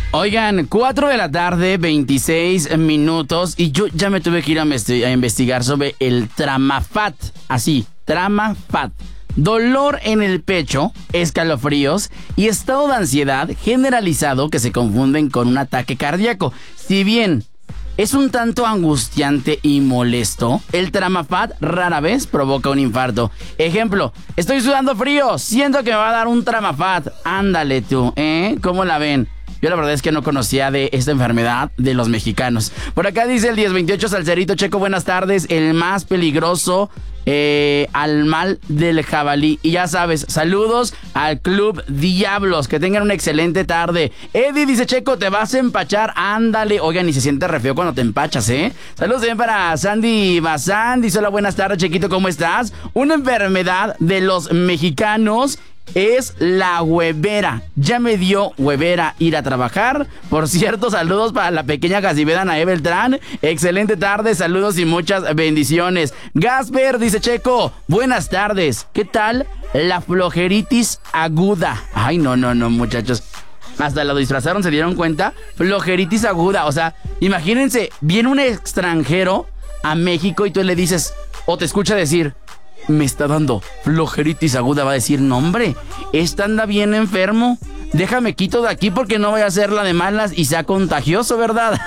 Oigan, 4 de la tarde, 26 minutos, y yo ya me tuve que ir a investigar sobre el Tramafat. Así, Tramafat. Dolor en el pecho, escalofríos y estado de ansiedad generalizado que se confunden con un ataque cardíaco. Si bien es un tanto angustiante y molesto, el Tramafat rara vez provoca un infarto. Ejemplo, estoy sudando frío, siento que me va a dar un Tramafat. Ándale tú, ¿cómo la ven? Yo la verdad es que no conocía de esta enfermedad de los mexicanos. Por acá dice el 1028 Salcerito, Checo, buenas tardes. El más peligroso al mal del jabalí. Y ya sabes, saludos al Club Diablos. Que tengan una excelente tarde. Eddie dice, Checo, te vas a empachar. Ándale. Oigan, y se siente re feo cuando te empachas, ¿eh? Saludos también para Sandy Bazán. Dice, hola, buenas tardes, Chequito, ¿cómo estás? Una enfermedad de los mexicanos es la huevera. Ya me dio huevera ir a trabajar. Por cierto, saludos para la pequeña Gasibeda Nae Beltrán. Excelente tarde, saludos y muchas bendiciones. Gasper dice, Checo, buenas tardes. ¿Qué tal la flojeritis aguda? Ay, no, muchachos. Hasta lo disfrazaron, ¿se dieron cuenta? Flojeritis aguda, o sea, imagínense, viene un extranjero a México y tú le dices, o te escucha decir, me está dando flojeritis aguda, va a decir, no hombre, esta anda bien enfermo, déjame quito de aquí porque no voy a hacer la de malas y sea contagioso, ¿verdad?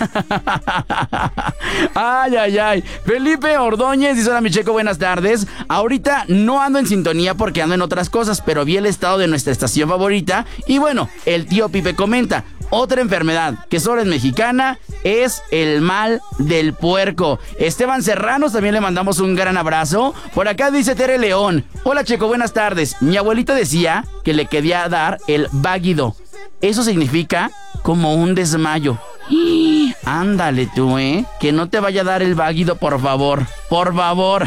Ay. Felipe Ordóñez dice, hola mi Checo, buenas tardes. Ahorita no ando en sintonía porque ando en otras cosas, pero vi el estado de nuestra estación favorita y bueno, el tío Pipe comenta, otra enfermedad que solo es mexicana es el mal del puerco. Esteban Serranos también le mandamos un gran abrazo. Por acá dice Tere León, hola Checo, buenas tardes. Mi abuelita decía que le quería dar el váguido. Eso significa como un desmayo. Ándale tú, que no te vaya a dar el váguido, por favor. Por favor.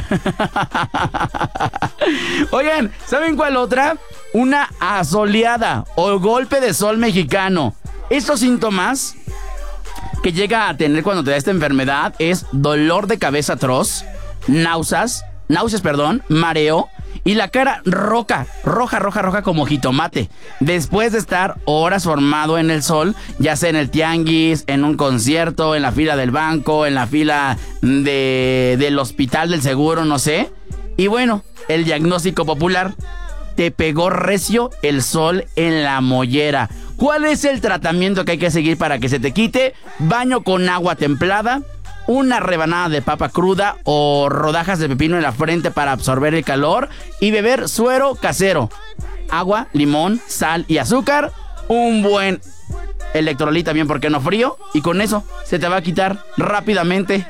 Oigan, ¿saben cuál otra? Una asoleada o golpe de sol mexicano. Estos síntomas que llega a tener cuando te da esta enfermedad es dolor de cabeza atroz, náuseas, mareo y la cara roja como jitomate. Después de estar horas formado en el sol, ya sea en el tianguis, en un concierto, en la fila del banco, en la fila del hospital del seguro, no sé. Y bueno, el diagnóstico popular, te pegó recio el sol en la mollera. ¿Cuál es el tratamiento que hay que seguir para que se te quite? Baño con agua templada, una rebanada de papa cruda o rodajas de pepino en la frente para absorber el calor y beber suero casero. Agua, limón, sal y azúcar, un buen electrolit también, ¿por qué no frío? Y con eso se te va a quitar rápidamente.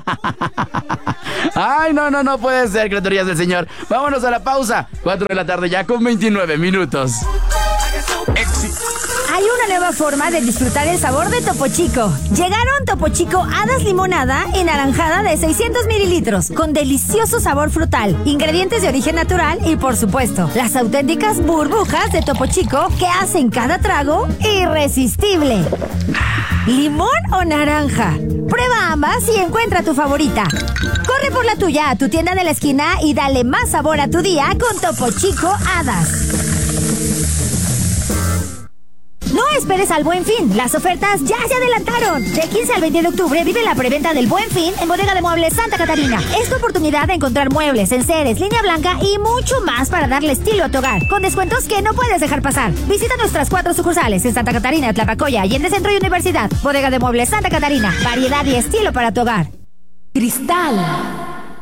Ay, no puede ser, criaturas del Señor. Vámonos a la pausa. 4 de la tarde ya con 29 minutos. Hay una nueva forma de disfrutar el sabor de Topo Chico. Llegaron Topo Chico Hadas Limonada y Naranjada de 600 mililitros, con delicioso sabor frutal, ingredientes de origen natural y, por supuesto, las auténticas burbujas de Topo Chico que hacen cada trago irresistible. ¿Limón o naranja? Prueba ambas y encuentra tu favorita. Corre por la tuya a tu tienda de la esquina y dale más sabor a tu día con Topo Chico Hadas. No esperes al Buen Fin, las ofertas ya se adelantaron. De 15 al 20 de octubre vive la preventa del Buen Fin en Bodega de Muebles Santa Catarina. Es tu oportunidad de encontrar muebles, enseres, línea blanca y mucho más para darle estilo a tu hogar, con descuentos que no puedes dejar pasar. Visita nuestras 4 sucursales en Santa Catarina, Tlapacoya, Allende Centro y Universidad. Bodega de Muebles Santa Catarina, variedad y estilo para tu hogar. Cristal.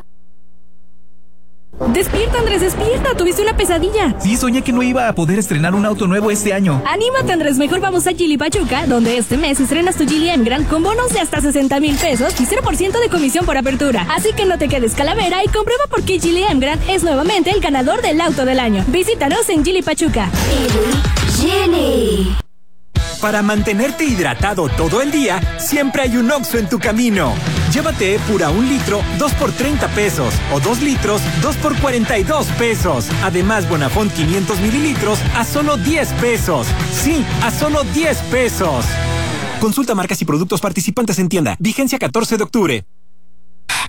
Despierta, Andrés, despierta. Tuviste una pesadilla. Sí, soñé que no iba a poder estrenar un auto nuevo este año. Anímate, Andrés, mejor vamos a Geely Pachuca, donde este mes estrenas tu Geely Emgrand con bonos de hasta 60,000 pesos y 0% de comisión por apertura. Así que no te quedes calavera y comprueba por qué Geely Emgrand es nuevamente el ganador del auto del año. Visítanos en Geely Pachuca. Geely. Para mantenerte hidratado todo el día, siempre hay un Oxxo en tu camino. Llévate Epura 1 litro, 2 por 30 pesos. O 2 litros, 2 por 42 pesos. Además, Bonafont 500 mililitros a solo 10 pesos. Sí, a solo 10 pesos. Consulta marcas y productos participantes en tienda. Vigencia 14 de octubre.